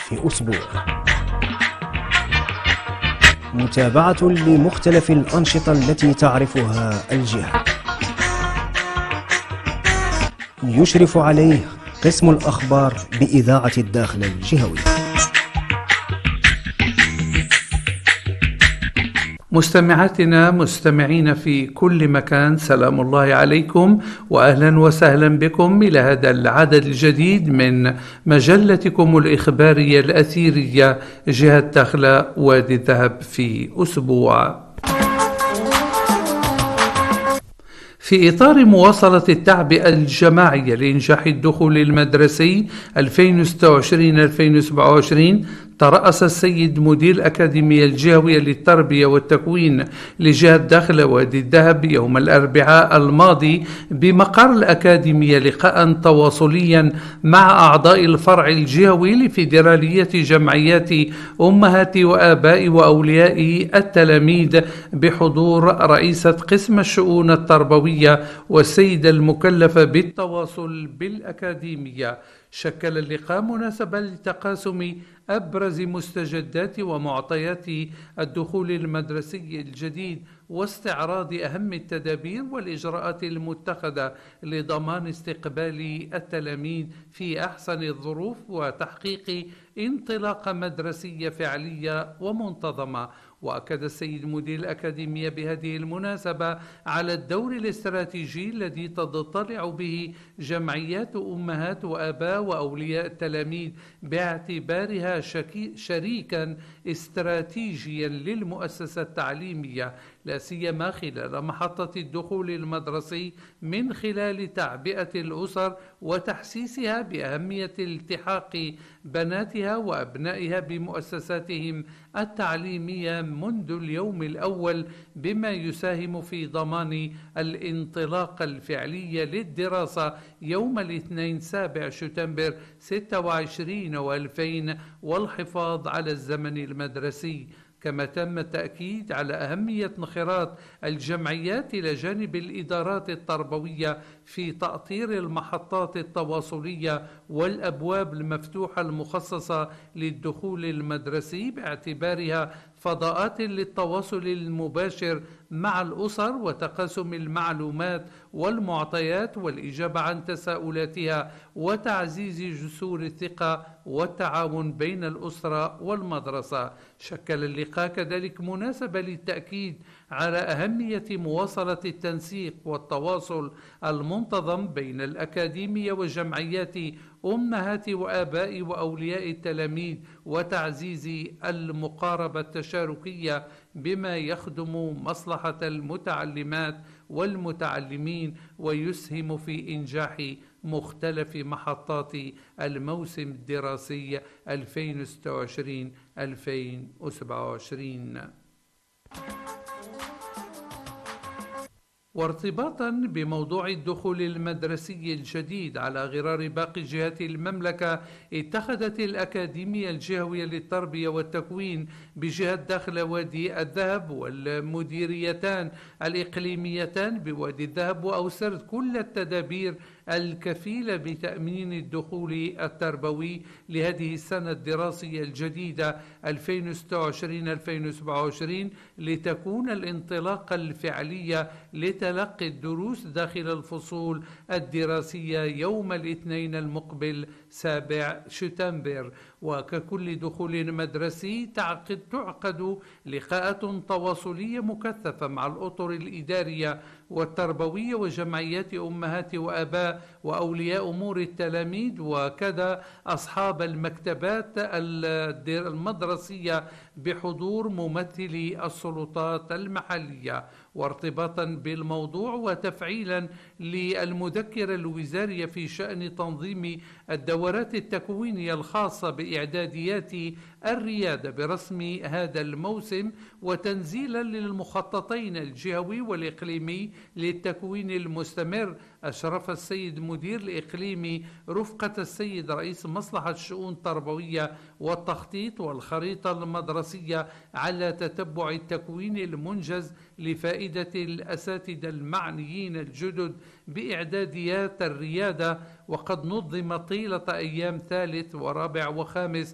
في أسبوع. متابعة لمختلف الأنشطة التي تعرفها الجهة. يشرف عليه قسم الأخبار بإذاعة الداخل الجهوي. مستمعاتنا مستمعين في كل مكان، سلام الله عليكم وأهلا وسهلا بكم إلى هذا العدد الجديد من مجلتكم الإخبارية الأثيرية جهة داخل وادي الذهب في أسبوع. في إطار مواصلة التعبئة الجماعية لإنجاح الدخول المدرسي 2026-2027، ترأس السيد مدير الأكاديمية الجهوية للتربية والتكوين لجهة داخل وادي الذهب يوم الأربعاء الماضي بمقر الأكاديمية لقاء تواصليا مع أعضاء الفرع الجهوي لفيدرالية جمعيات أمهات وآباء وأولياء التلاميذ بحضور رئيسة قسم الشؤون التربوية والسيدة المكلفة بالتواصل بالأكاديمية. شكل اللقاء مناسبة لتقاسم أبرز مستجدات ومعطيات الدخول المدرسي الجديد واستعراض أهم التدابير والإجراءات المتخذة لضمان استقبال التلاميذ في أحسن الظروف وتحقيق انطلاقة مدرسية فعلية ومنتظمة. وأكد السيد مدير الأكاديمية بهذه المناسبة على الدور الاستراتيجي الذي تضطلع به جمعيات أمهات وآباء وأولياء التلاميذ باعتبارها شريكا استراتيجيا للمؤسسة التعليمية، لا سيما خلال محطة الدخول المدرسي، من خلال تعبئة الأسر وتحسيسها بأهمية التحاق بناتها وأبنائها بمؤسساتهم التعليمية منذ اليوم الأول، بما يساهم في ضمان الانطلاقة الفعلية للدراسة يوم الاثنين 7 شتنبر 26 و2000 والحفاظ على الزمن المدرسي. كما تم التأكيد على أهمية انخراط الجمعيات إلى جانب الإدارات التربوية في تأطير المحطات التواصلية والأبواب المفتوحة المخصصة للدخول المدرسي باعتبارها فضاءات للتواصل المباشر مع الأسر وتقاسم المعلومات والمعطيات والإجابة عن تساؤلاتها وتعزيز جسور الثقة والتعاون بين الأسرة والمدرسة. شكل اللقاء كذلك مناسبة للتأكيد على أهمية مواصلة التنسيق والتواصل المنتظم بين الأكاديمية وجمعيات أمهات وآباء وأولياء التلاميذ وتعزيز المقاربة التشاركية بما يخدم مصلحة المتعلمات والمتعلمين ويسهم في إنجاح مختلف محطات الموسم الدراسي 2026-2027. وارتباطا بموضوع الدخول المدرسي الجديد على غرار باقي جهات المملكة، اتخذت الأكاديمية الجهوية للتربية والتكوين بجهة داخل وادي الذهب والمديريتان الإقليميتان بوادي الذهب وأوسرت كل التدابير الكفيلة بتأمين الدخول التربوي لهذه السنة الدراسية الجديدة 2026-2027 لتكون الانطلاقة الفعلية لتلقي الدروس داخل الفصول الدراسية يوم الاثنين المقبل 7 شتنبر. وككل دخول مدرسي تعقد لقاءات تواصلية مكثفة مع الأطر الإدارية والتربوية وجمعيات أمهات وآباء وأولياء أمور التلاميذ وكذا أصحاب المكتبات المدرسية بحضور ممثلي السلطات المحلية. وارتباطا بالموضوع وتفعيلا للمذكرة الوزارية في شأن تنظيم الدورات التكوينية الخاصة بإعداديات الريادة برسم هذا الموسم، وتنزيلا للمخططين الجهوي والإقليمي للتكوين المستمر، أشرف السيد مدير الإقليمي رفقة السيد رئيس مصلحة الشؤون التربوية والتخطيط والخريطة المدرسية على تتبع التكوين المنجز لفائدة الأساتذة المعنيين الجدد بإعداديات الريادة. وقد نظم طيلة أيام 3 و4 و5